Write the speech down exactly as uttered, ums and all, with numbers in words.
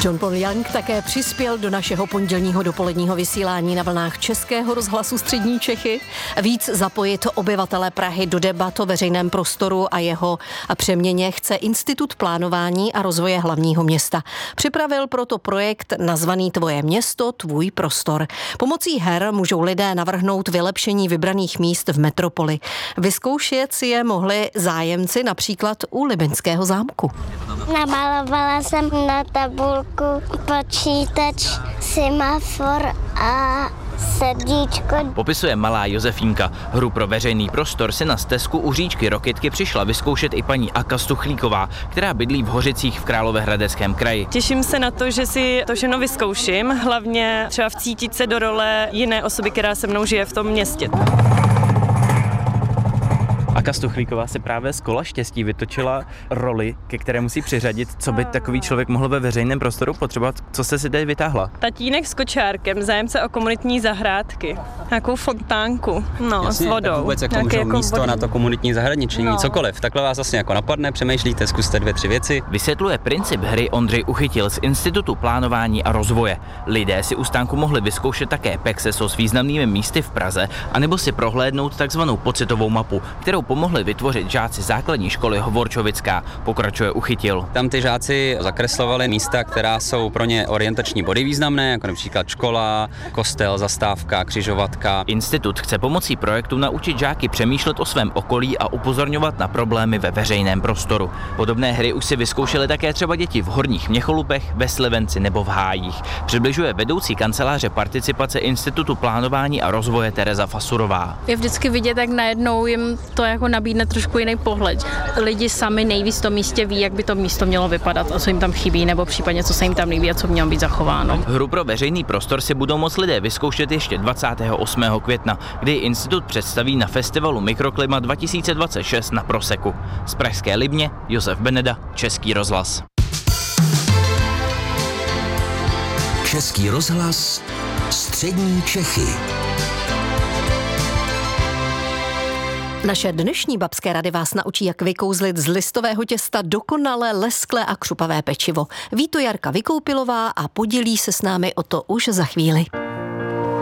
John Paul Young také přispěl do našeho pondělního dopoledního vysílání na vlnách Českého rozhlasu Střední Čechy. Víc zapojit obyvatele Prahy do debat o veřejném prostoru a jeho přeměně chce Institut plánování a rozvoje hlavního města. Připravil proto projekt nazvaný Tvoje město, tvůj prostor. Pomocí her můžou lidé navrhnout vylepšení vybraných míst v metropoli. Vyzkoušet si je mohli zájemci například u Libeňského zámku. Namalovala jsem na tabulku počítač, semafor a srdíčko. Popisuje malá Josefínka. Hru pro veřejný prostor si na stezku u říčky Rokytky přišla vyzkoušet i paní Aka Stuchlíková, která bydlí v Hořicích v Královéhradeckém kraji. Těším se na to, že si to všechno vyzkouším, hlavně třeba vcítit se do role jiné osoby, která se mnou žije v tom městě. Aka Stuchlíková se právě z kola štěstí vytočila roli, ke které musí přiřadit, co by takový člověk mohl ve veřejném prostoru potřebovat. Co jste si tady vytáhla? Tatínek s kočárkem, zájemce o komunitní zahrádky, nějakou fontánku, no, Jasně, s vodou. Tak vůbec jako můžou jako místo vodní. na to komunitní zahradničení, no. Cokoliv. Takhle vás vlastně jako napadne, přemýšlíte, zkuste dvě, tři věci. Vysvětluje princip hry Ondřej Uchytil z Institutu plánování a rozvoje. Lidé si u stánku mohli vyzkoušet také pexeso s významnými místy v Praze, anebo si prohlédnout takzvanou pocitovou mapu, kterou pomohli vytvořit žáci základní školy Hovorčovická, pokračuje Uchytil. Tam ty žáci zakreslovali místa, která jsou pro ně orientační body významné, jako například škola, kostel, zastávka, křižovatka. Institut chce pomocí projektu naučit žáky přemýšlet o svém okolí a upozorňovat na problémy ve veřejném prostoru. Podobné hry už si vyzkoušely také třeba děti v Horních Měcholupech, ve Slivenci nebo v Hájích. Přibližuje vedoucí kanceláře participace Institutu plánování a rozvoje Tereza Fasurová. Je vždycky vidět, jak najednou jim to jako nabídne trošku jiný pohled. Lidi sami nejvíc v tom místě ví, jak by to místo mělo vypadat a co jim tam chybí, nebo případně co se jim tam líbí a co mělo být zachováno. Hru pro veřejný prostor si budou moct lidé vyzkoušet ještě dvacátého osmého května, kdy institut představí na festivalu Mikroklima dva tisíce dvacet šest na Proseku. Z pražské Libně Josef Beneda, Český rozhlas. Český rozhlas, Střední Čechy. Naše dnešní babské rady vás naučí, jak vykouzlit z listového těsta dokonale lesklé a křupavé pečivo. Ví to Jarka Vykoupilová a podělí se s námi o to už za chvíli.